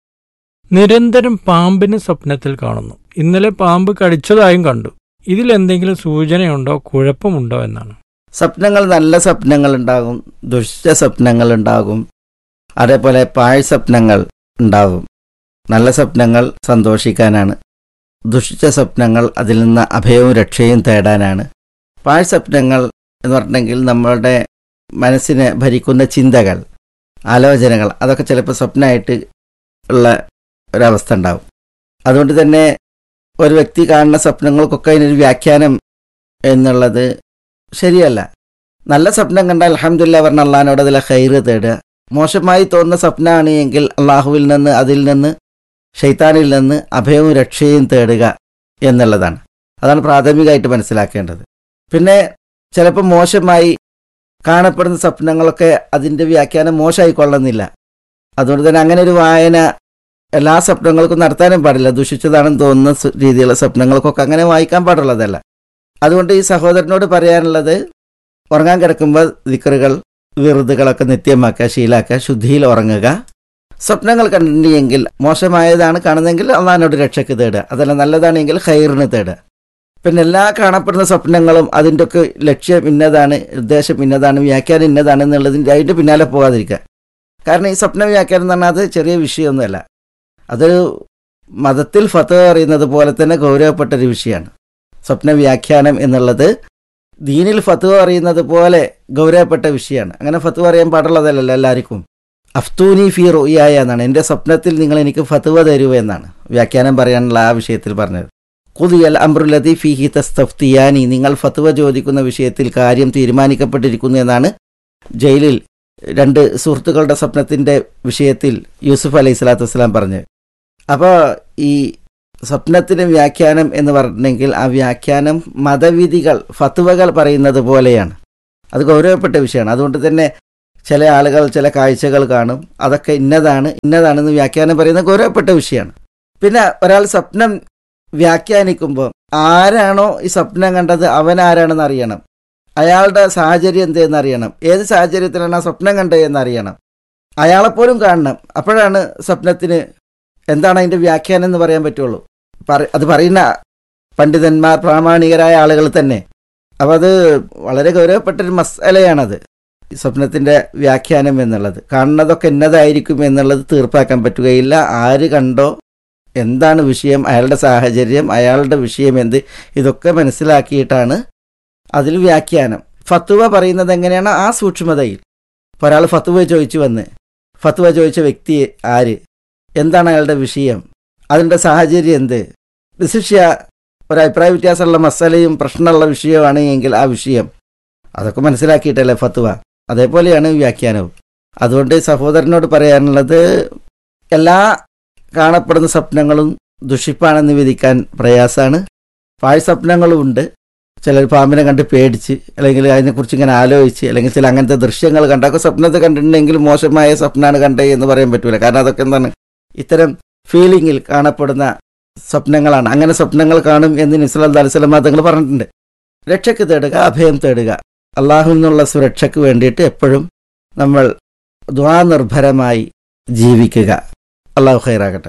നിരന്തരം പാമ്പിന് സ്വപ്നത്തിൽ കാണുന്നു. ഇന്നലെ പാമ്പ് കടിച്ചതായും കണ്ടു. ഇതിലെന്തെങ്കിലും സൂചനയുണ്ടോ, കുഴപ്പമുണ്ടോ എന്നാണ്. സ്വപ്നങ്ങൾ നല്ല സ്വപ്നങ്ങൾ ഉണ്ടാകും, ദുഷ്ട സ്വപ്നങ്ങൾ ഉണ്ടാകും, അതേപോലെ പാഴ് സ്വപ്നങ്ങൾ ഉണ്ടാകും. നല്ല സ്വപ്നങ്ങൾ സന്തോഷിക്കാനാണ്, ദുഷിച്ച സ്വപ്നങ്ങൾ അതിൽ നിന്ന് അഭയവും രക്ഷയും തേടാനാണ്. പാഴ് സ്വപ്നങ്ങൾ എന്ന് പറഞ്ഞിട്ടുണ്ടെങ്കിൽ നമ്മളുടെ മനസ്സിനെ ഭരിക്കുന്ന ചിന്തകൾ, ആലോചനകൾ, അതൊക്കെ ചിലപ്പോൾ സ്വപ്നമായിട്ട് ഉള്ള ഒരവസ്ഥ ഉണ്ടാവും. അതുകൊണ്ട് തന്നെ ഒരു വ്യക്തി കാണുന്ന സ്വപ്നങ്ങൾക്കൊക്കെ അതിനൊരു വ്യാഖ്യാനം എന്നുള്ളത് ശരിയല്ല. നല്ല സ്വപ്നം കണ്ടാൽ അൽഹംദുലില്ലാഹ് പറഞ്ഞ അള്ളാഹിനോട് അതിലെ ഖൈറ് തേടുക. മോശമായി തോന്നുന്ന സ്വപ്നമാണ് എങ്കിൽ അള്ളാഹുവിൽ നിന്ന്, അതിൽ നിന്ന്, ശൈത്താനിൽ നിന്ന് അഭയവും രക്ഷയും തേടുക എന്നുള്ളതാണ്. അതാണ് പ്രാഥമികമായിട്ട് മനസ്സിലാക്കേണ്ടത്. പിന്നെ ചിലപ്പോൾ മോശമായി കാണപ്പെടുന്ന സ്വപ്നങ്ങളൊക്കെ അതിൻ്റെ വ്യാഖ്യാനം മോശമായിക്കൊള്ളുന്നില്ല. അതുകൊണ്ട് തന്നെ അങ്ങനെ ഒരു വായന എല്ലാ സ്വപ്നങ്ങൾക്കും നടത്താനും പാടില്ല. ദുഷിച്ചതാണെന്ന് തോന്നുന്ന രീതിയിലുള്ള സ്വപ്നങ്ങൾക്കൊക്കെ അങ്ങനെ വായിക്കാൻ പാടുള്ളതല്ല. അതുകൊണ്ട് ഈ സഹോദരനോട് പറയാനുള്ളത്, ഉറങ്ങാൻ കിടക്കുമ്പോൾ ദിക്റുകൾ, വിറുതുകളൊക്കെ നിത്യമാക്കുക, ശീലാക്കുക, ശുദ്ധിയിൽ ഉറങ്ങുക. സ്വപ്നങ്ങൾ കണ്ടിട്ടുണ്ടെങ്കിൽ മോശമായതാണ് കാണുന്നതെങ്കിൽ അള്ളാഹിനോട് രക്ഷയ്ക്ക് തേടുക, അതല്ല നല്ലതാണെങ്കിൽ ഖൈറിന് തേടുക. പിന്നെ എല്ലാ കാണപ്പെടുന്ന സ്വപ്നങ്ങളും അതിൻ്റെ ഒക്കെ ലക്ഷ്യം ഇന്നതാണ്, ഉദ്ദേശം ഇന്നതാണ്, വ്യാഖ്യാനം ഇന്നതാണ് എന്നുള്ളതിൻ്റെ അതിൻ്റെ പിന്നാലെ പോകാതിരിക്കുക. കാരണം ഈ സ്വപ്ന വ്യാഖ്യാനം എന്ന് പറഞ്ഞാൽ അത് ചെറിയ വിഷയമൊന്നുമല്ല. അതൊരു മതത്തിൽ ഫത്വ അറിയുന്നത് പോലെ തന്നെ ഗൗരവപ്പെട്ടൊരു വിഷയമാണ്. സ്വപ്ന വ്യാഖ്യാനം എന്നുള്ളത് ദീനിൽ ഫത്വ അറിയുന്നത് പോലെ ഗൗരവപ്പെട്ട വിഷയമാണ്. അങ്ങനെ ഫത്വ അറിയാൻ പാടുള്ളതല്ലല്ലോ എല്ലാവർക്കും. അഫ്തൂനി ഫി റുയായ എന്നാണ്, എൻ്റെ സ്വപ്നത്തിൽ നിങ്ങൾ എനിക്ക് ഫത്വ തരൂ എന്നാണ് വ്യാഖ്യാനം പറയാനുള്ള ആ വിഷയത്തിൽ പറഞ്ഞത്. ഖുദിയൽ അംറുല്ലദീ ഫീഹി തസ്തഫ്തിയാനി, നിങ്ങൾ ഫത്വ ചോദിക്കുന്ന വിഷയത്തിൽ കാര്യം തീരുമാനിക്കപ്പെട്ടിരിക്കുന്നു എന്നാണ് ജയിലിൽ രണ്ട് സുഹൃത്തുക്കളുടെ സ്വപ്നത്തിൻ്റെ വിഷയത്തിൽ യൂസുഫ് അലൈഹി സ്വലാത്തു വസ്സലാം പറഞ്ഞത്. അപ്പോൾ ഈ സ്വപ്നത്തിന് വ്യാഖ്യാനം എന്ന് പറഞ്ഞിട്ടുണ്ടെങ്കിൽ ആ വ്യാഖ്യാനം മതവിധികൾ, ഫത്വകൾ പറയുന്നത് പോലെയാണ്. അത് ഗൗരവപ്പെട്ട വിഷയമാണ്. അതുകൊണ്ട് തന്നെ ചില ആളുകൾ ചില കാഴ്ചകൾ കാണും, അതൊക്കെ ഇന്നതാണ് ഇന്നതാണെന്ന് വ്യാഖ്യാനം പറയുന്ന ഗൗരവപ്പെട്ട വിഷയമാണ്. പിന്നെ ഒരാൾ സ്വപ്നം വ്യാഖ്യാനിക്കുമ്പോൾ ആരാണോ ഈ സ്വപ്നം കണ്ടത് അവൻ ആരാണെന്ന് അറിയണം, അയാളുടെ സാഹചര്യം എന്തെന്ന് അറിയണം, ഏത് സാഹചര്യത്തിലാണ് ആ സ്വപ്നം കണ്ടത് എന്നറിയണം, അയാളെപ്പോലും കാണണം. അപ്പോഴാണ് സ്വപ്നത്തിന് എന്താണ് അതിൻ്റെ വ്യാഖ്യാനം എന്ന് പറയാൻ പറ്റുള്ളൂ. പറ അത് പറയുന്ന പണ്ഡിതന്മാർ പ്രാമാണികരായ ആളുകൾ തന്നെ. അപ്പോൾ അത് വളരെ ഗൗരവപ്പെട്ടൊരു മസലയാണത്, സ്വപ്നത്തിൻ്റെ വ്യാഖ്യാനം എന്നുള്ളത്. കാണുന്നതൊക്കെ എന്നതായിരിക്കും എന്നുള്ളത് തീർപ്പാക്കാൻ പറ്റുകയില്ല. ആര് കണ്ടോ, എന്താണ് വിഷയം, അയാളുടെ സാഹചര്യം, അയാളുടെ വിഷയം എന്ത്, ഇതൊക്കെ മനസ്സിലാക്കിയിട്ടാണ് അതിൽ വ്യാഖ്യാനം. ഫത്വ പറയുന്നത് എങ്ങനെയാണ്, ആ സൂക്ഷ്മതയിൽ. ഇപ്പോൾ ഒരാൾ ഫത്വ ചോദിച്ചു വന്ന്, ഫത്വ ചോദിച്ച വ്യക്തി ആര്, എന്താണ് അയാളുടെ വിഷയം, അതിൻ്റെ സാഹചര്യം എന്ത്, വിശിഷ്യ ഒരു അഭിപ്രായ വ്യത്യാസമുള്ള മസലയും പ്രശ്നമുള്ള വിഷയമാണ് എങ്കിൽ ആ വിഷയം അതൊക്കെ മനസ്സിലാക്കിയിട്ടല്ലേ ഫത്വ. അതേപോലെയാണ് വ്യാഖ്യാനവും. അതുകൊണ്ട് സഹോദരനോട് പറയാനുള്ളത്, എല്ലാ കാണപ്പെടുന്ന സ്വപ്നങ്ങളും ദുഷിപ്പാണെന്ന് വിധിക്കാൻ പ്രയാസമാണ്. പാഴ് സ്വപ്നങ്ങളും ഉണ്ട്. ചിലർ പാമ്പിനെ കണ്ട് പേടിച്ച് അല്ലെങ്കിൽ അതിനെക്കുറിച്ച് ഇങ്ങനെ ആലോചിച്ച് അല്ലെങ്കിൽ ചില അങ്ങനത്തെ ദൃശ്യങ്ങൾ കണ്ടൊക്കെ സ്വപ്നത്തെ കണ്ടിട്ടുണ്ടെങ്കിൽ മോശമായ സ്വപ്നമാണ് കണ്ടത് എന്ന് പറയാൻ പറ്റൂല. കാരണം അതൊക്കെ എന്താണ്, ഇത്തരം ഫീലിങ്ങിൽ കാണപ്പെടുന്ന സ്വപ്നങ്ങളാണ്. അങ്ങനെ സ്വപ്നങ്ങൾ കാണും എന്ന് നബി സല്ലല്ലാഹു അലൈഹി വസല്ലം തങ്ങൾ പറഞ്ഞിട്ടുണ്ട്. രക്ഷയ്ക്ക് തേടുക, അഭയം തേടുക, അള്ളാഹുവിൽ നിന്നുള്ള സുരക്ഷയ്ക്ക് വേണ്ടിയിട്ട് എപ്പോഴും നമ്മൾ ദുആ നിർഭരമായി ജീവിക്കുക. അള്ളാഹു ഖൈറാകട്ടെ.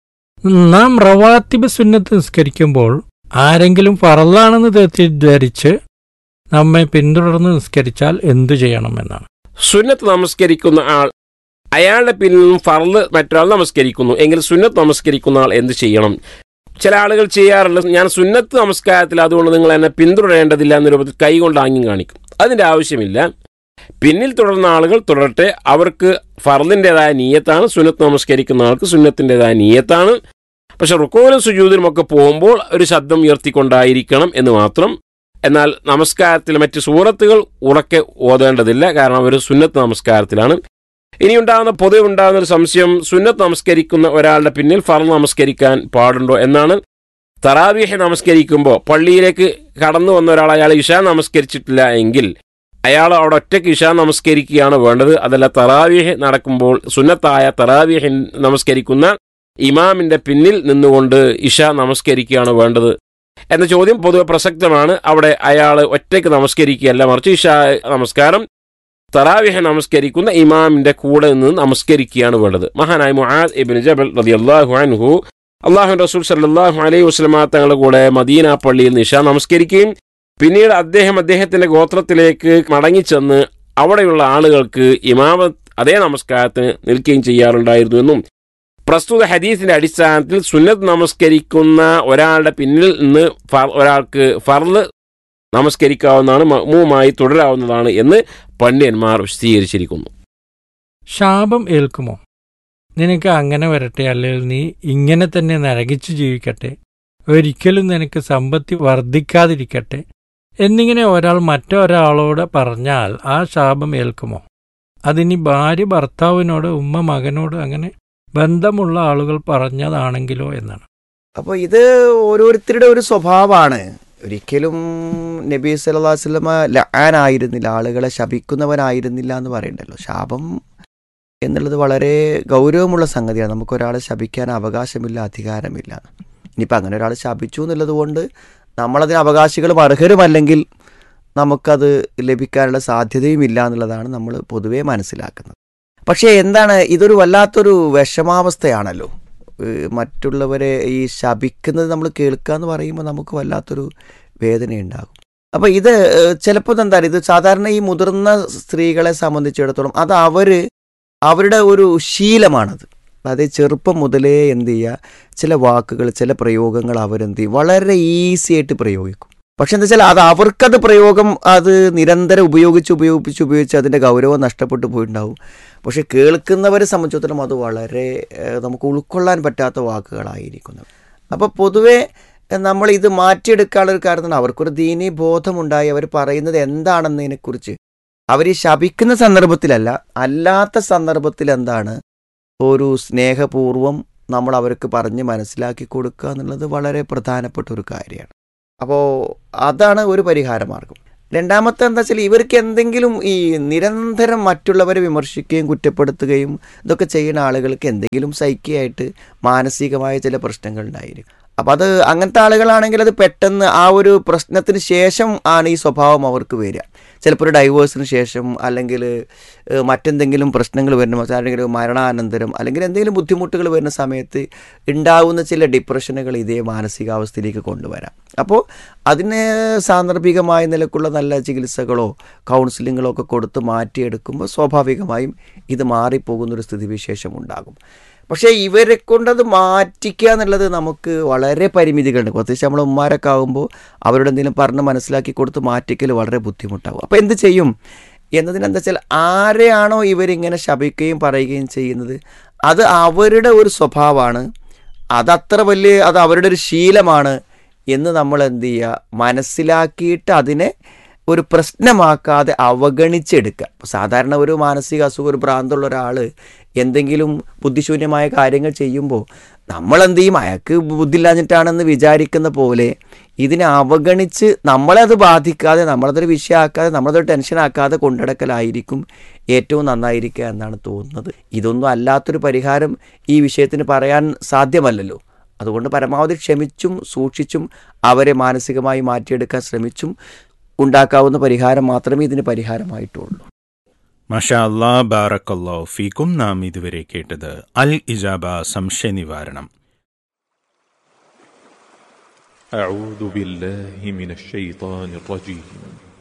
നാം റവാത്തിബ് സുന്നത്ത് നിസ്കരിക്കുമ്പോൾ ആരെങ്കിലും ഫറലാണെന്ന് തെറ്റിദ്ധരിച്ച് നമ്മെ പിന്തുടർന്ന് നിസ്കരിച്ചാൽ എന്തു ചെയ്യണമെന്നാണ്. സുന്നത്ത് നമസ്കരിക്കുന്ന ആൾ അയാളുടെ പിന്നിലും ഫർള് മറ്റൊരാൾ നമസ്കരിക്കുന്നു എങ്കിൽ സുന്നത്ത് നമസ്കരിക്കുന്ന ആൾ എന്ത് ചെയ്യണം? ചില ആളുകൾ ചെയ്യാറുള്ളത്, ഞാൻ സുന്നത്ത് നമസ്കാരത്തിൽ അതുകൊണ്ട് നിങ്ങൾ എന്നെ പിന്തുടരേണ്ടതില്ല എന്ന രൂപത്തിൽ കൈകൊണ്ട് ആംഗ്യം കാണിക്കും. അതിൻ്റെ ആവശ്യമില്ല. പിന്നിൽ തുടർന്ന ആളുകൾ തുടരട്ടെ. അവർക്ക് ഫർളിൻ്റെതായ നീയത്താണ്, സുന്നത്ത് നമസ്കരിക്കുന്ന ആൾക്ക് സുന്നത്തിൻ്റെതായ നീയത്താണ്. പക്ഷെ റുക്കോലും സുജൂദിനും ഒക്കെ പോകുമ്പോൾ ഒരു ശബ്ദം ഉയർത്തിക്കൊണ്ടായിരിക്കണം എന്ന് മാത്രം. എന്നാൽ നമസ്കാരത്തിൽ മറ്റ് സൂറത്തുകൾ ഉറക്കെ ഓതേണ്ടതില്ല, കാരണം അവർ സുന്നത്ത് നമസ്കാരത്തിലാണ്. ഇനി ഉണ്ടാകുന്ന പൊതുവെ ഉണ്ടാകുന്ന ഒരു സംശയം, സുന്നത്ത് നമസ്കരിക്കുന്ന ഒരാളുടെ പിന്നിൽ ഫർള് നമസ്കരിക്കാൻ പാടുണ്ടോ എന്നാണ്. തറാവീഹ് നമസ്കരിക്കുമ്പോൾ പള്ളിയിലേക്ക് കടന്നു വന്ന ഒരാൾ അയാൾ ഇശാ നമസ്കരിച്ചിട്ടില്ല എങ്കിൽ അയാൾ അവിടെ ഒറ്റയ്ക്ക് ഇശാ നമസ്കരിക്കുകയാണ് വേണ്ടത്. അതല്ല, തറാവീഹ് നടക്കുമ്പോൾ സുന്നത്തായ തറാവീഹ് നമസ്കരിക്കുന്ന ഇമാമിന്റെ പിന്നിൽ നിന്നുകൊണ്ട് ഇശ നമസ്കരിക്കുകയാണ് വേണ്ടത് എന്ന ചോദ്യം പൊതുവെ പ്രസക്തമാണ്. അവിടെ അയാൾ ഒറ്റയ്ക്ക് നമസ്കരിക്കുകയല്ല, മറിച്ച് ഇശ നമസ്കാരം തറാവിഹ നമസ്കരിക്കുന്ന ഇമാമിന്റെ കൂടെ നിന്ന് നമസ്കരിക്കുകയാണ് വേണ്ടത്. മഹാനായ മുആദ് ഇബ്നു ജബൽ റളിയല്ലാഹു അൻഹു അല്ലാഹുവിന്റെ റസൂൽ സല്ലല്ലാഹു അലൈഹി വസല്ലം തങ്ങളുടെ കൂടെ മദീന പള്ളിയിൽ നിന്ന് ഇശ നമസ്കരിക്കുകയും പിന്നീട് അദ്ദേഹം അദ്ദേഹത്തിന്റെ ഗോത്രത്തിലേക്ക് മടങ്ങിച്ചെന്ന് അവിടെയുള്ള ആളുകൾക്ക് ഇമാമത്ത് അതേ നമസ്കാരത്തിന് നിൽക്കുകയും ചെയ്യാറുണ്ടായിരുന്നു എന്നും പ്രസ്തുത ഹദീസിന്റെ അടിസ്ഥാനത്തിൽ സുന്നത്ത് നമസ്കരിക്കുന്ന ഒരാളുടെ പിന്നിൽ നിന്ന് ഒരാൾക്ക് ഫർള് നമസ്കരിക്കാവുന്നതാണ്, മഅ്മൂമായി തുടരാവുന്നതാണ് എന്ന് പണ്ഡിതന്മാർ വിശദീകരിച്ചിരിക്കുന്നു. ശാപം ഏൽക്കുമോ? നിനക്ക് അങ്ങനെ വരട്ടെ, അല്ലെങ്കിൽ നീ ഇങ്ങനെ തന്നെ നരകിച്ചു ജീവിക്കട്ടെ, ഒരിക്കലും നിനക്ക് സമ്പത്തി വർദ്ധിക്കാതിരിക്കട്ടെ എന്നിങ്ങനെ ഒരാൾ മറ്റൊരാളോട് പറഞ്ഞാൽ ആ ശാപം ഏൽക്കുമോ? അതിനി ഭാര്യ ഭർത്താവിനോട്, ഉമ്മ മകനോട്, അങ്ങനെ ബന്ധമുള്ള ആളുകൾ പറഞ്ഞതാണെങ്കിലോ എന്നാണ്. അപ്പോൾ ഇത് ഓരോരുത്തരുടെ ഒരു സ്വഭാവമാണ്. ഒരിക്കലും നബി സല്ലല്ലാഹു അലൈഹി വസല്ലമ ലഅനായിരുന്നില്ല, ആളുകളെ ശപിക്കുന്നവനായിരുന്നില്ല എന്ന് പറയണ്ടല്ലോ. ശാപം എന്നുള്ളത് വളരെ ഗൗരവമുള്ള സംഗതിയാണ്. നമുക്കൊരാളെ ശപിക്കാൻ അവകാശമില്ല, അധികാരമില്ല. ഇനിയിപ്പോൾ അങ്ങനെ ഒരാൾ ശപിച്ചു എന്നുള്ളത് കൊണ്ട് നമ്മളതിന് അവകാശികളും അർഹരുമല്ലെങ്കിൽ നമുക്കത് ലഭിക്കാനുള്ള സാധ്യതയും ഇല്ല എന്നുള്ളതാണ് നമ്മൾ പൊതുവേ മനസ്സിലാക്കുന്നത്. പക്ഷേ എന്താണ്, ഇതൊരു വല്ലാത്തൊരു വിഷമാവസ്ഥയാണല്ലോ. മറ്റുള്ളവരെ ഈ ശപിക്കുന്നത് നമ്മൾ കേൾക്കുക എന്ന് പറയുമ്പോൾ നമുക്ക് വല്ലാത്തൊരു വേദനയുണ്ടാകും. അപ്പോൾ ഇത് ചിലപ്പോൾ എന്താണ്, ഇത് സാധാരണ ഈ മുതിർന്ന സ്ത്രീകളെ സംബന്ധിച്ചിടത്തോളം അത് അവർ അവരുടെ ഒരു ശീലമാണത്. അതായത് ചെറുപ്പം മുതലേ എന്ത് ചെയ്യുക, ചില വാക്കുകൾ ചില പ്രയോഗങ്ങൾ അവരെന്ത് ചെയ്യും, വളരെ ഈസി ആയിട്ട് പ്രയോഗിക്കും. പക്ഷെ എന്താ വെച്ചാൽ അത് അവർക്കത് പ്രയോഗം അത് നിരന്തരം ഉപയോഗിച്ച് ഉപയോഗിച്ച് ഉപയോഗിച്ച് അതിൻ്റെ ഗൗരവം നഷ്ടപ്പെട്ടു പോയിട്ടുണ്ടാവും. പക്ഷെ കേൾക്കുന്നവരെ സംബന്ധിച്ചിടത്തോളം അത് വളരെ നമുക്ക് ഉൾക്കൊള്ളാൻ പറ്റാത്ത വാക്കുകളായിരിക്കുന്നത്. അപ്പോൾ പൊതുവേ നമ്മൾ ഇത് മാറ്റിയെടുക്കാനുള്ള ഒരു കാരണം, അവർക്കൊരു ദീനീ ബോധമുണ്ടായി അവർ പറയുന്നത് എന്താണെന്നതിനെക്കുറിച്ച് അവർ ഈ ശപിക്കുന്ന സന്ദർഭത്തിലല്ല, അല്ലാത്ത സന്ദർഭത്തിൽ എന്താണ് ഒരു സ്നേഹപൂർവം നമ്മൾ അവർക്ക് പറഞ്ഞ് മനസ്സിലാക്കി കൊടുക്കുക എന്നുള്ളത് വളരെ പ്രധാനപ്പെട്ട ഒരു കാര്യമാണ്. അപ്പോൾ അതാണ് ഒരു പരിഹാര മാർഗം. രണ്ടാമത്തെ എന്താ വെച്ചാൽ ഇവർക്ക് എന്തെങ്കിലും ഈ നിരന്തരം മറ്റുള്ളവരെ വിമർശിക്കുകയും കുറ്റപ്പെടുത്തുകയും ഇതൊക്കെ ചെയ്യുന്ന ആളുകൾക്ക് എന്തെങ്കിലും സൈക്കിയായിട്ട് മാനസികമായ ചില പ്രശ്നങ്ങൾ ഉണ്ടായിരിക്കും. അപ്പം അത് അങ്ങനത്തെ ആളുകളാണെങ്കിൽ അത് പെട്ടെന്ന് ആ ഒരു പ്രശ്നത്തിന് ശേഷം ആണ് ഈ സ്വഭാവം അവർക്ക് വരിക. ചിലപ്പോൾ ഒരു ഡൈവേഴ്സിന് ശേഷം അല്ലെങ്കിൽ മറ്റെന്തെങ്കിലും പ്രശ്നങ്ങൾ വരുന്ന അല്ലെങ്കിൽ മരണാനന്തരം അല്ലെങ്കിൽ എന്തെങ്കിലും ബുദ്ധിമുട്ടുകൾ വരുന്ന സമയത്ത് ഉണ്ടാവുന്ന ചില ഡിപ്രഷനുകൾ ഇതേ മാനസികാവസ്ഥയിലേക്ക് കൊണ്ടുവരാം. അപ്പോൾ അതിന് സാന്ദർഭികമായ നിലക്കുള്ള നല്ല ചികിത്സകളോ കൗൺസിലിങ്ങളോ ഒക്കെ കൊടുത്ത് മാറ്റിയെടുക്കുമ്പോൾ സ്വാഭാവികമായും ഇത് മാറിപ്പോകുന്നൊരു സ്ഥിതിവിശേഷം ഉണ്ടാകും. പക്ഷേ ഇവരെ കൊണ്ടത് മാറ്റിക്കുക എന്നുള്ളത് നമുക്ക് വളരെ പരിമിതികളുണ്ട്. പ്രത്യേകിച്ച് നമ്മൾ ഉമ്മാരൊക്കെ ആകുമ്പോൾ അവരുടെ എന്തെങ്കിലും പറഞ്ഞ് മനസ്സിലാക്കി കൊടുത്ത് മാറ്റിക്കൽ വളരെ ബുദ്ധിമുട്ടാകും. അപ്പോൾ എന്ത് ചെയ്യും എന്നതിനെന്താ വെച്ചാൽ ആരെയാണോ ഇവരിങ്ങനെ ശപിക്കുകയും പറയുകയും ചെയ്യുന്നത് അത് അവരുടെ ഒരു സ്വഭാവമാണ്, അതത്ര വലിയ അത് അവരുടെ ഒരു ശീലമാണ് എന്ന് നമ്മൾ എന്ത് ചെയ്യുക, മനസ്സിലാക്കിയിട്ട് അതിനെ ഒരു പ്രശ്നമാക്കാതെ അവഗണിച്ചെടുക്കുക. അപ്പോൾ സാധാരണ ഒരു മാനസിക അസുഖം ഒരു ഭ്രാന്തുള്ള ഒരാൾ എന്തെങ്കിലും ബുദ്ധിശൂന്യമായ കാര്യങ്ങൾ ചെയ്യുമ്പോൾ നമ്മളെന്ത് ചെയ്യും, അയാൾക്ക് ബുദ്ധിയില്ലാഞ്ഞിട്ടാണെന്ന് വിചാരിക്കുന്ന പോലെ ഇതിനെ അവഗണിച്ച് നമ്മളത് ബാധിക്കാതെ നമ്മളതൊരു വിഷയമാക്കാതെ നമ്മളതൊരു ടെൻഷനാക്കാതെ കൊണ്ടുനടക്കലായിരിക്കും ഏറ്റവും നന്നായിരിക്കുക എന്നാണ് തോന്നുന്നത്. ഇതൊന്നും അല്ലാത്തൊരു പരിഹാരം ഈ വിഷയത്തിന് പറയാൻ സാധ്യമല്ലല്ലോ. അതുകൊണ്ട് പരമാവധി ക്ഷമിച്ചും സൂക്ഷിച്ചും അവരെ മാനസികമായി മാറ്റിയെടുക്കാൻ ശ്രമിച്ചും ഉണ്ടാക്കാവുന്ന പരിഹാരം മാത്രമേ ഇതിന് പരിഹാരമായിട്ടുള്ളൂ. മാഷാ അല്ലാ, ബാറക്കല്ലാഹു ഫീക്കും. നാം ഇതുവരെ കേട്ടത് അൽ ഇജാബ സംശയ നിവാരണം. أعوذ بالله من الشيطان الرجيم